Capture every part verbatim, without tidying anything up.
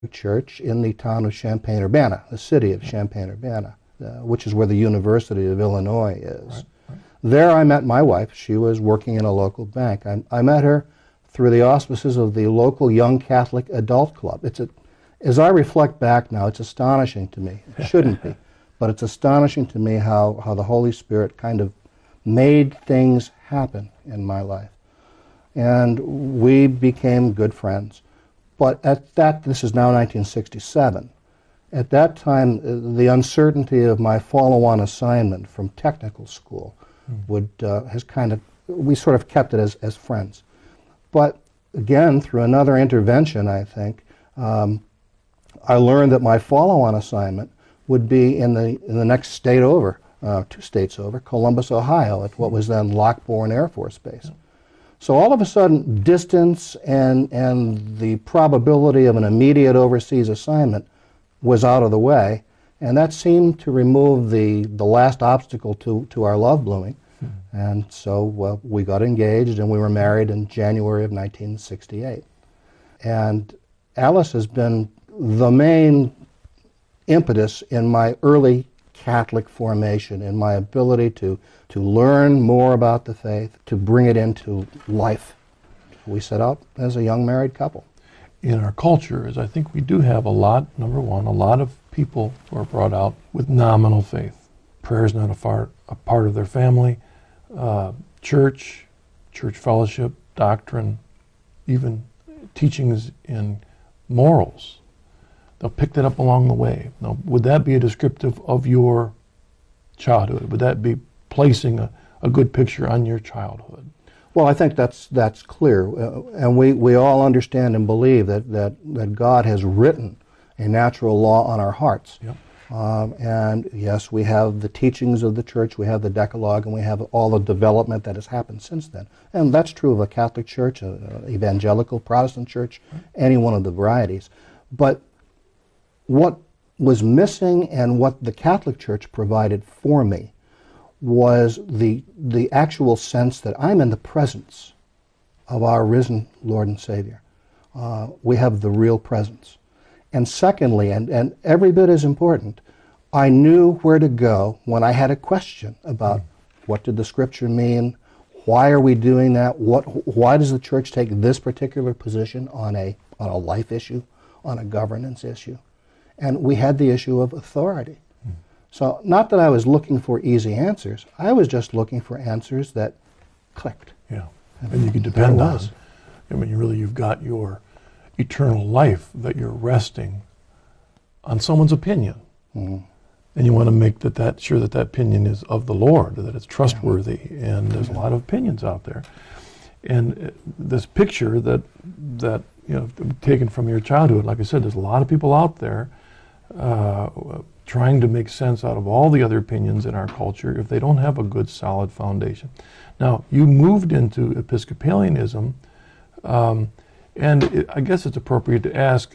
church in the town of Champaign-Urbana, the city of Champaign-Urbana, uh, which is where the University of Illinois is. Right, right. There I met my wife. She was working in a local bank. I, I met her through the auspices of the local Young Catholic Adult Club. It's a, as I reflect back now, it's astonishing to me. It shouldn't be, but it's astonishing to me how, how the Holy Spirit kind of made things happen in my life. And we became good friends. But at that, this is now nineteen sixty-seven, at that time, uh, the uncertainty of my follow-on assignment from technical school mm. would, uh, has kind of, we sort of kept it as, as friends. But again, through another intervention, I think, um, I learned that my follow-on assignment would be in the, in the next state over, uh, two states over, Columbus, Ohio, at what was then Lockbourne Air Force Base. Mm. So all of a sudden, distance and, and the probability of an immediate overseas assignment was out of the way, and that seemed to remove the, the last obstacle to, to our love blooming. Mm-hmm. And so well, we got engaged and we were married in January of nineteen sixty-eight. And Alice has been the main impetus in my early Catholic formation, in my ability to, to learn more about the faith, to bring it into life. We set out as a young married couple. In our culture is I think we do have a lot, number one, a lot of people who are brought out with nominal faith. Prayer is not a, far, a part of their family. Uh, church, church fellowship, doctrine, even teachings in morals. They'll pick that up along the way. Now, would that be a descriptive of your childhood? Would that be placing a, a good picture on your childhood? Well, I think that's that's clear, uh, and we, we all understand and believe that, that, that God has written a natural law on our hearts. Yep. Um, and yes, we have the teachings of the church, we have the Decalogue, and we have all the development that has happened since then. And that's true of a Catholic church, an evangelical, Protestant church, right. Any one of the varieties. But what was missing and what the Catholic Church provided for me was the, the actual sense that I'm in the presence of our risen Lord and Savior. Uh, we have the real presence. And secondly, and, and every bit as important, I knew where to go when I had a question about mm. what did the Scripture mean, why are we doing that, what, why does the Church take this particular position on a, on a life issue, on a governance issue. And we had the issue of authority. Mm. So not that I was looking for easy answers, I was just looking for answers that clicked. Yeah, and, and you can depend on, I mean, you really, you've got your eternal life that you're resting on someone's opinion. Mm-hmm. And you want to make that, that sure that that opinion is of the Lord, that it's trustworthy, yeah. and there's yeah. a lot of opinions out there. And this picture that, that you know, taken from your childhood, like I said, there's a lot of people out there uh, trying to make sense out of all the other opinions in our culture if they don't have a good, solid foundation. Now, you moved into Episcopalianism, um, and it, I guess it's appropriate to ask,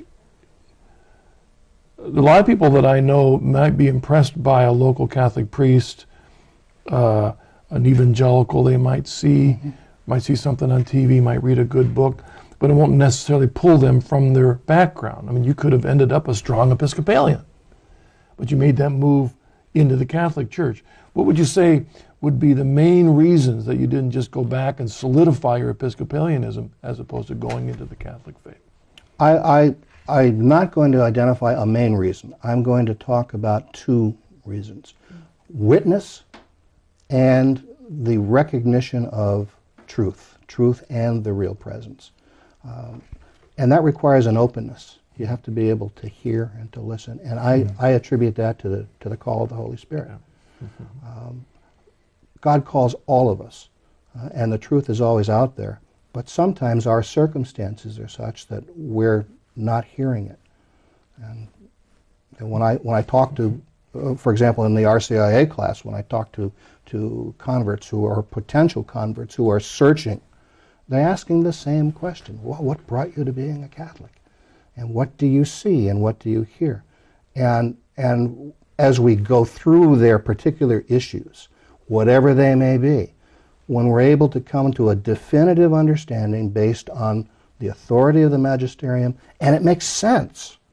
a lot of people that I know might be impressed by a local Catholic priest, uh, an evangelical they might see, mm-hmm. might see something on T V, might read a good book, but it won't necessarily pull them from their background. I mean, you could have ended up a strong Episcopalian, but you made that move into the Catholic Church. What would you say would be the main reasons that you didn't just go back and solidify your Episcopalianism as opposed to going into the Catholic faith? I, I, I'm not going to identify a main reason. I'm going to talk about two reasons. Witness and the recognition of truth, truth and the real presence. Um, and that requires an openness. You have to be able to hear and to listen. And I, mm-hmm. I attribute that to the, to the call of the Holy Spirit. Yeah. Mm-hmm. Um, God calls all of us, uh, and the truth is always out there. But sometimes our circumstances are such that we're not hearing it. And, and when I when I talk to, uh, for example, in the R C I A class, when I talk to to converts who are potential converts who are searching, they're asking the same question: well, what brought you to being a Catholic? And what do you see and what do you hear? And and as we go through their particular issues, whatever they may be, when we're able to come to a definitive understanding based on the authority of the magisterium, and it makes sense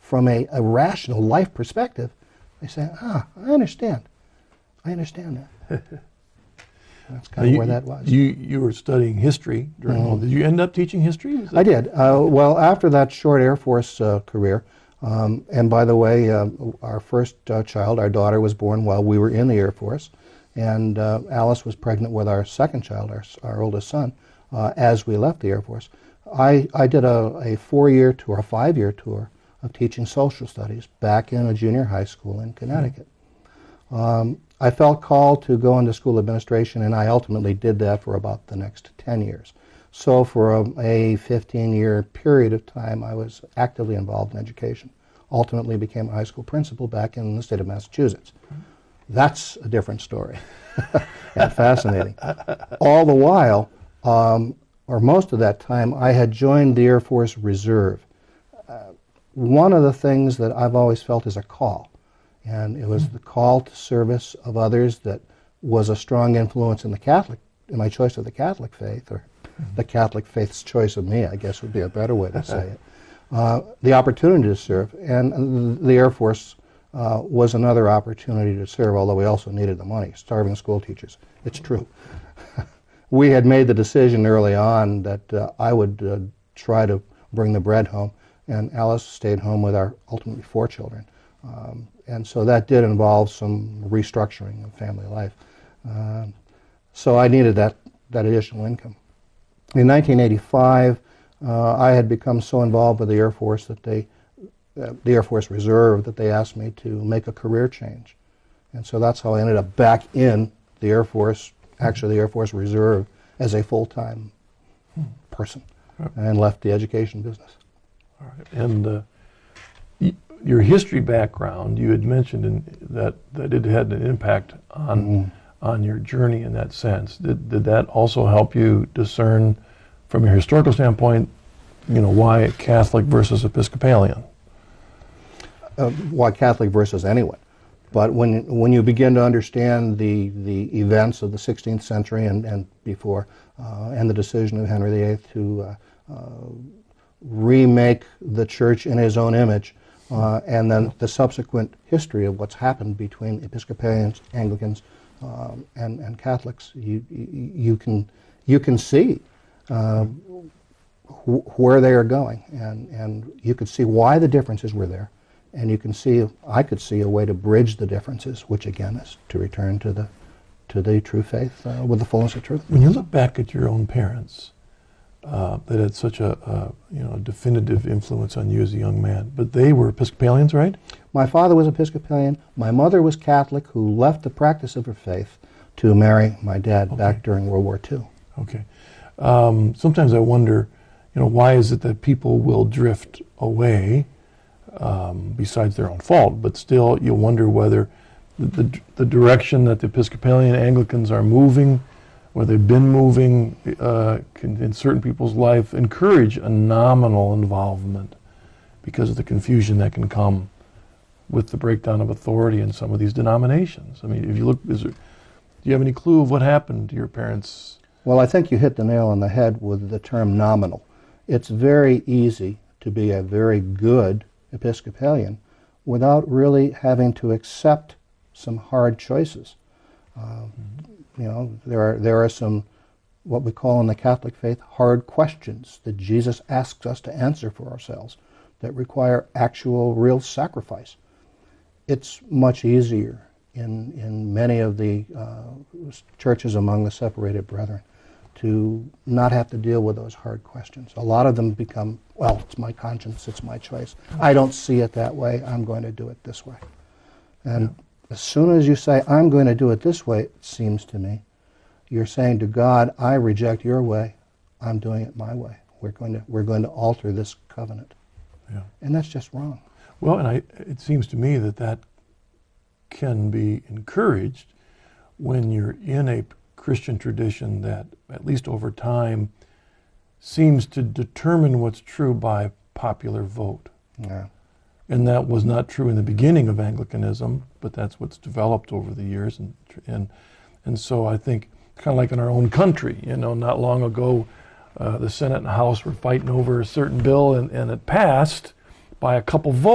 from a, a rational life perspective, they say, ah, I understand. I understand that. That's kind Now, of you, where that was. You you were studying history during all. Did you end up teaching history? Was that- I did. Uh, well, after that short Air Force uh, career, um, and by the way, uh, our first uh, child, our daughter, was born while we were in the Air Force, and uh, Alice was pregnant with our second child, our, our oldest son, uh, as we left the Air Force. I, I did a, a four-year tour, a five-year tour of teaching social studies back in a junior high school in Connecticut. Um, I felt called to go into school administration, and I ultimately did that for about the next ten years. So for a fifteen-year period of time, I was actively involved in education. Ultimately became a high school principal back in the state of Massachusetts. That's a different story and fascinating. All the while, um, or most of that time, I had joined the Air Force Reserve. Uh, one of the things that I've always felt is a call. And it was the call to service of others that was a strong influence in the Catholic, in my choice of the Catholic faith, or the Catholic faith's choice of me, I guess would be a better way to say it. Uh, the opportunity to serve. And the Air Force uh, was another opportunity to serve, although we also needed the money. Starving school teachers. It's true. We had made the decision early on that uh, I would uh, try to bring the bread home, and Alice stayed home with our ultimately four children. Um, and so that did involve some restructuring of family life. Uh, so I needed that, that additional income. In nineteen eighty-five, uh, I had become so involved with the Air Force that they, uh, the Air Force Reserve, that they asked me to make a career change. And so that's how I ended up back in the Air Force, actually the Air Force Reserve, as a full-time person, and left the education business. All right. And uh, y- your history background, you had mentioned in, that that it had an impact on mm-hmm. on your journey in that sense. Did did that also help you discern, from your historical standpoint, you know, why Catholic versus Episcopalian? Uh, why Catholic versus anyone? But when when you begin to understand the the events of the sixteenth century and and before, uh, and the decision of Henry the Eighth to uh, uh, remake the church in his own image, uh, and then the subsequent history of what's happened between Episcopalians, Anglicans, um, and and Catholics, you you, you can you can see uh, wh- where they are going, and and you could see why the differences were there. And you can see, I could see a way to bridge the differences, which again is to return to the to the true faith uh, with the fullness of truth. When you look back at your own parents, uh, that had such a, a you know definitive influence on you as a young man, but they were Episcopalians, right? My father was Episcopalian. My mother was Catholic, who left the practice of her faith to marry my dad okay. back during World War Two. Okay. Um, sometimes I wonder, you know, why is it that people will drift away? Um, besides their own fault, but still you wonder whether the, the, the direction that the Episcopalian Anglicans are moving, or they've been moving uh, can, in certain people's life, encourage a nominal involvement because of the confusion that can come with the breakdown of authority in some of these denominations. I mean, if you look, is there, do you have any clue of what happened to your parents? Well, I think you hit the nail on the head with the term nominal. It's very easy to be a very good Episcopalian without really having to accept some hard choices. Uh, mm-hmm. You know, there are there are some, what we call in the Catholic faith, hard questions that Jesus asks us to answer for ourselves that require actual, real sacrifice. It's much easier in in many of the uh, churches among the separated brethren to not have to deal with those hard questions. A lot of them become, well, it's my conscience, it's my choice. I don't see it that way, I'm going to do it this way. And yeah. as soon as you say, I'm going to do it this way, it seems to me, you're saying to God, I reject your way, I'm doing it my way. We're going to, we're going to alter this covenant. Yeah. And that's just wrong. Well, and I, it seems to me that that can be encouraged when you're in a Christian tradition that, at least over time, seems to determine what's true by popular vote. Yeah. And that was not true in the beginning of Anglicanism, but that's what's developed over the years. And and and so I think, kind of like in our own country, you know, not long ago, uh, the Senate and House were fighting over a certain bill, and, and it passed by a couple votes.